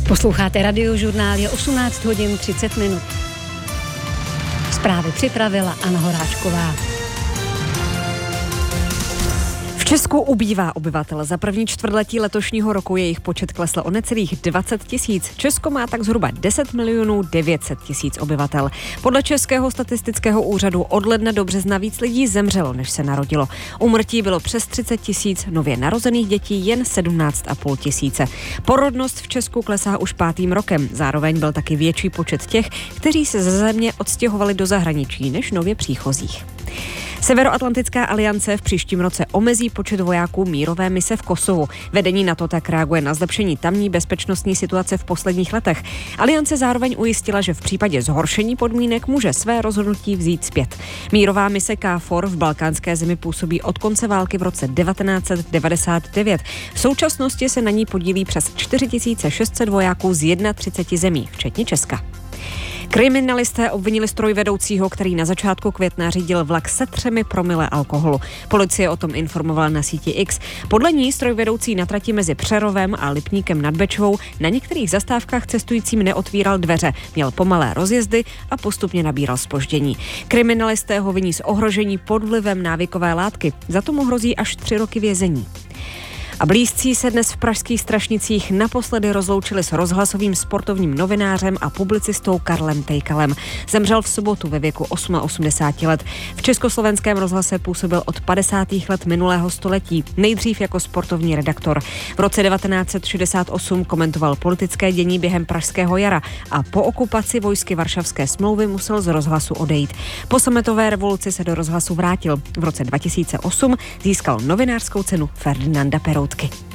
Posloucháte Radiožurnál, je 18 hodin 30 minut. Zprávy připravila Anna Horáčková. V Česku ubývá obyvatel. Za první čtvrtletí letošního roku jejich počet klesl o necelých 20 000. Česko má tak zhruba 10 900 000 obyvatel. Podle Českého statistického úřadu od ledna do března víc lidí zemřelo, než se narodilo. Úmrtí bylo přes 30 000, nově narozených dětí jen 17 500. Porodnost v Česku klesá už 5. rokem. Zároveň byl taky větší počet těch, kteří se ze země odstěhovali do zahraničí, než nově příchozích. Severoatlantická aliance v příštím roce omezí počet vojáků mírové mise v Kosovu. Vedení NATO tak reaguje na zlepšení tamní bezpečnostní situace v posledních letech. Aliance zároveň ujistila, že v případě zhoršení podmínek může své rozhodnutí vzít zpět. Mírová mise KFOR v balkánské zemi působí od konce války v roce 1999. V současnosti se na ní podílí přes 4600 vojáků z 31 zemí, včetně Česka. Kriminalisté obvinili strojvedoucího, který na začátku května řídil vlak se 3 promile alkoholu. Policie o tom informovala na síti X. Podle ní strojvedoucí na trati mezi Přerovem a Lipníkem nad Bečvou na některých zastávkách cestujícím neotvíral dveře, měl pomalé rozjezdy a postupně nabíral zpoždění. Kriminalisté ho viní z ohrožení pod vlivem návykové látky. Za to mu hrozí až 3 roky vězení. A blízcí se dnes v pražských Strašnicích naposledy rozloučili s rozhlasovým sportovním novinářem a publicistou Karlem Tejkalem. Zemřel v sobotu ve věku 88 let. V Československém rozhlase působil od 50. let minulého století, nejdřív jako sportovní redaktor. V roce 1968 komentoval politické dění během Pražského jara a po okupaci vojsky Varšavské smlouvy musel z rozhlasu odejít. Po sametové revoluci se do rozhlasu vrátil. V roce 2008 získal novinářskou cenu Ferdinanda Peroutky.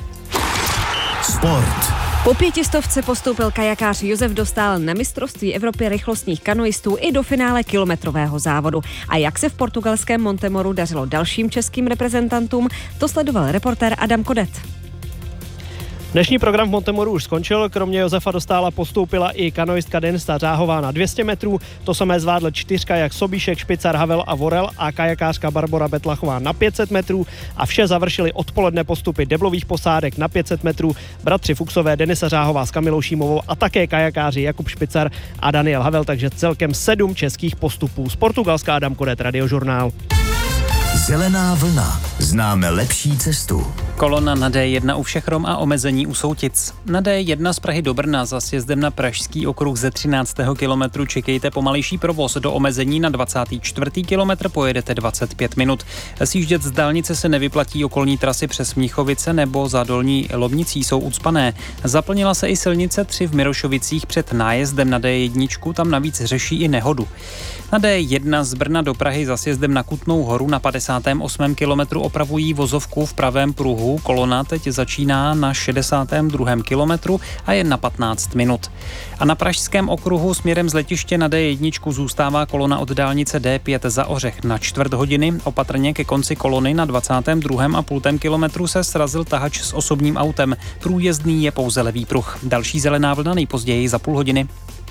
Sport. Po 500 postoupil kajakář Josef Dostál na mistrovství Evropy rychlostních kanoistů i do finále kilometrového závodu. A jak se v portugalském Montemoru dařilo dalším českým reprezentantům, to sledoval reportér Adam Kodet. Dnešní program v Montemoru už skončil, kromě Josefa Dostála postoupila i kanoistka Denisa Řáhová na 200 metrů, to samé zvládl 4 jak Sobíšek, Špicar, Havel a Vorel a kajakářka Barbora Betlachová na 500 metrů a vše završili odpoledne postupy deblových posádek na 500 metrů, bratři Fuchsové, Denisa Řáhová s Kamilou Šímovou a také kajakáři Jakub Špicar a Daniel Havel, takže celkem 7 českých postupů. Z Portugalska Adam Kodet, Radiožurnál. Zelená vlna. Známe lepší cestu. Kolona na D1 u Všechrom a omezení u Soutic. Na D1 z Prahy do Brna za sjezdem na Pražský okruh ze 13. kilometru čekejte pomalejší provoz. Do omezení na 24. kilometr pojedete 25 minut. Sjíždět z dálnice se nevyplatí, okolní trasy přes Mnichovice nebo za Dolní Lomnicí jsou ucpané. Zaplnila se i silnice 3 v Mirošovicích před nájezdem na D1, tam navíc řeší i nehodu. Na D1 z Brna do Prahy za sjezdem na Kutnou Horu na 58. kilometru opravují vozovku v pravém pruhu. Kolona teď začíná na 62. kilometru a je na 15 minut. A na pražském okruhu směrem z letiště na D1 zůstává kolona od dálnice D5 za Ořech na 4 hodiny. Opatrně ke konci kolony na 22,5 kilometru se srazil tahač s osobním autem. Průjezdný je pouze levý pruh. Další zelená vlna nejpozději za půl hodiny.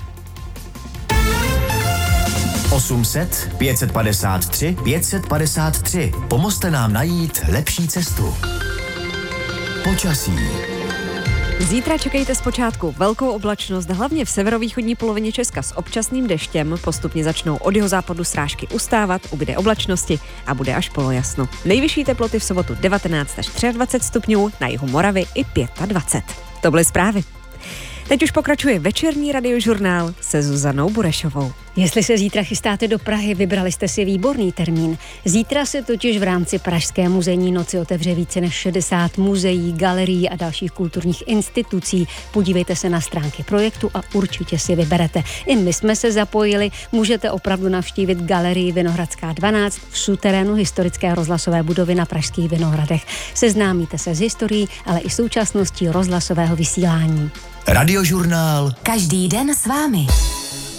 800 553 553. Pomozte nám najít lepší cestu. Počasí. Zítra čekejte zpočátku velkou oblačnost, hlavně v severovýchodní polovině Česka s občasným deštěm. Postupně začnou od jihozápadu srážky ustávat, ubyde oblačnosti a bude až polojasno. Nejvyšší teploty v sobotu 19 až 23 stupňů, na jihu Moravy i 25. To byly zprávy. Teď už pokračuje večerní Radiožurnál se Zuzanou Burešovou. Jestli se zítra chystáte do Prahy, vybrali jste si výborný termín. Zítra se totiž v rámci Pražské muzejní noci otevře více než 60 muzeí, galerií a dalších kulturních institucí. Podívejte se na stránky projektu a určitě si vyberete. I my jsme se zapojili, můžete opravdu navštívit galerii Vinohradská 12 v suterénu historické rozhlasové budovy na Pražských Vinohradech. Seznámíte se s historií, ale i současností rozhlasového vysílání. Radiožurnál. Každý den s vámi.